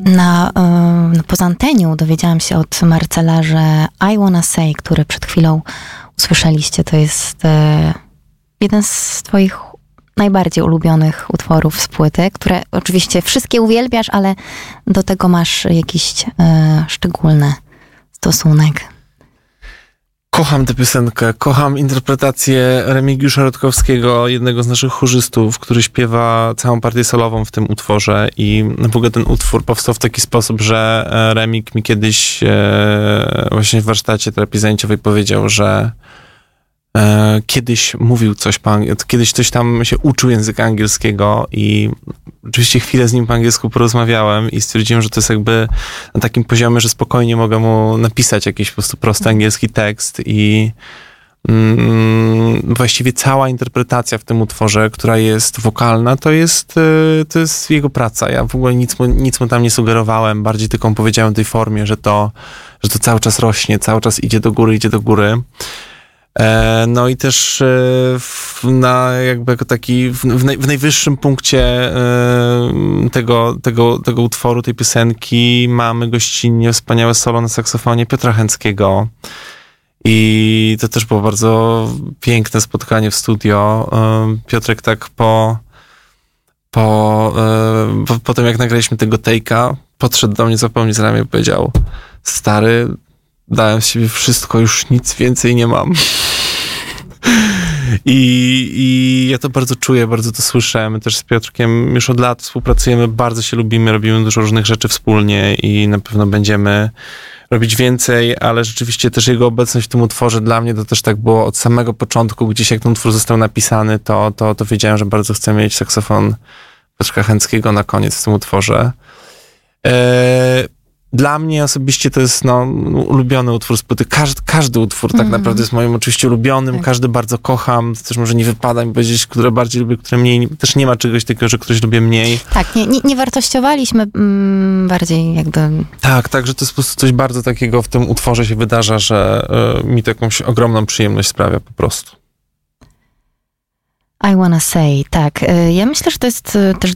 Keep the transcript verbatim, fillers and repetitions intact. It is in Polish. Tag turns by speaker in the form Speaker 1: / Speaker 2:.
Speaker 1: Na, na poza antenią dowiedziałam się od Marcela, że I Wanna Say, który przed chwilą usłyszeliście, to jest e, jeden z twoich najbardziej ulubionych utworów z płyty, które oczywiście wszystkie uwielbiasz, ale do tego masz jakiś e, szczególny stosunek.
Speaker 2: Kocham tę piosenkę, kocham interpretację Remigiusza Rodkowskiego, jednego z naszych chórzystów, który śpiewa całą partię solową w tym utworze i w ogóle ten utwór powstał w taki sposób, że Remig mi kiedyś e, właśnie w warsztacie terapii zajęciowej powiedział, że e, kiedyś mówił coś po angielsku, kiedyś coś tam się uczył języka angielskiego i oczywiście chwilę z nim po angielsku porozmawiałem i stwierdziłem, że to jest jakby na takim poziomie, że spokojnie mogę mu napisać jakiś po prostu prosty angielski tekst i mm, właściwie cała interpretacja w tym utworze, która jest wokalna, to jest, to jest jego praca. Ja w ogóle nic mu, nic mu tam nie sugerowałem, bardziej tylko powiedziałem w tej formie, że to, że to cały czas rośnie, cały czas idzie do góry, idzie do góry. No i też na jakby jako taki w, w, naj, w najwyższym punkcie tego, tego, tego utworu, tej piosenki mamy gościnnie wspaniałe solo na saksofonie Piotra Chęckiego i to też było bardzo piękne spotkanie w studio. Piotrek tak po po, po, po tym jak nagraliśmy tego take'a, podszedł do mnie zupełnie z ramię i powiedział: stary, dałem z siebie wszystko, już nic więcej nie mam. I, I ja to bardzo czuję, bardzo to słyszę. My też z Piotrkiem już od lat współpracujemy, bardzo się lubimy, robimy dużo różnych rzeczy wspólnie i na pewno będziemy robić więcej, ale rzeczywiście też jego obecność w tym utworze dla mnie to też tak było od samego początku, gdzieś jak ten utwór został napisany, to, to, to wiedziałem, że bardzo chcę mieć saksofon Piotrka Chęckiego na koniec w tym utworze. Eee, Dla mnie osobiście to jest no, ulubiony utwór z płyty. Każdy, każdy utwór tak mm. naprawdę jest moim oczywiście ulubionym. Tak. Każdy bardzo kocham. Też może nie wypada mi powiedzieć, które bardziej lubię, które mniej. Też nie ma czegoś takiego, że ktoś lubię mniej.
Speaker 1: Tak, nie, nie, nie wartościowaliśmy mm, bardziej jakby...
Speaker 2: Tak, tak, że to jest po prostu coś bardzo takiego w tym utworze się wydarza, że y, mi to jakąś ogromną przyjemność sprawia po prostu.
Speaker 1: I Wanna Say, tak. Ja myślę, że to jest też